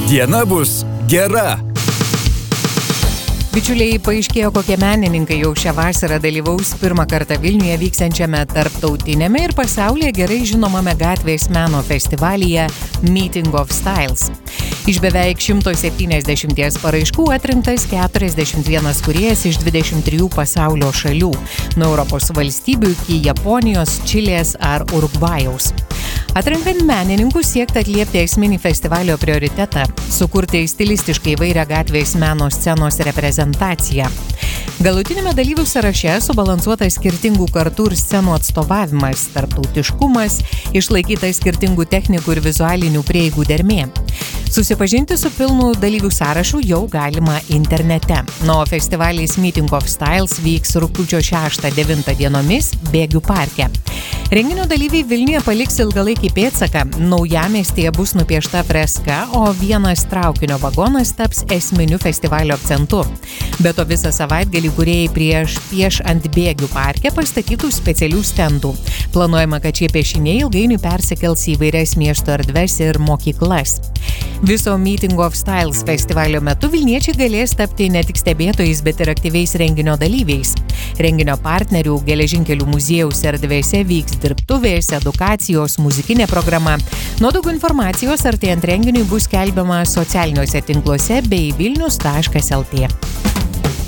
Diena bus gera. Bičiuliai, paaiškėjo, kokie menininkai jau šią vasarą dalyvaus pirmą kartą Vilniuje vyksiančiame tarptautinėme ir pasaulyje gerai žinomame gatvės meno festivalyje Meeting of Styles. Iš beveik 170 paraiškų atrinktas 41 kūrėjas iš 23 pasaulio šalių, nuo Europos valstybių iki Japonijos, Čilės ar Urugvajaus. Atrenkant menininkus siekta atliepti esminį festivalio prioritetą – sukurti stilistiškai įvairią gatvės meno scenos reprezentaciją. Galutinėme dalyvių sąraše subalansuotas skirtingų kartų ir scenų atstovavimas, tarptautiškumas, išlaikytas skirtingų technikų ir vizualinių prieigų dermė. Susipažinti su pilnu dalyvių sąrašu jau galima internete. O festivalis Meeting of Styles vyks rugpjūčio 6-9 dienomis Bėgių parke. Renginio dalyviai Vilniuje paliks ilgalaikį pėdsaką, naujamiestyje bus nupiešta freska, o vienas traukinio vagonas taps esminiu festivalio akcentu. Be to visą savaitgalį kūrėjai pieš ant Bėgių parke pastatytų specialių stendų. Planuojama, kad šie piešiniai ilgainiui persikels į įvairias miesto erdves ir mokyklas. Viso Meeting of Styles festivalio metu vilniečiai galės tapti ne tik stebėtojais, bet ir aktyviais renginio dalyviais. Renginio partnerių Geležinkelių muziejaus erdvėse vyks dirbtuvės, edukacijos, muzikinė programa. Nuo daugiau informacijos artėjant renginiui bus skelbiama socialiniuose tinkluose bei vilnius.lt.